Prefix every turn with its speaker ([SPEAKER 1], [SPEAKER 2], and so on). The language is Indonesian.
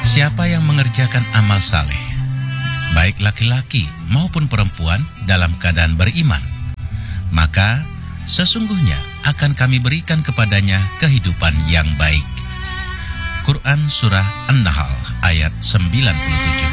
[SPEAKER 1] Siapa yang mengerjakan amal saleh, baik laki-laki maupun perempuan dalam keadaan beriman, maka sesungguhnya akan kami berikan kepadanya kehidupan yang baik. Quran Surah An-Nahl ayat 97.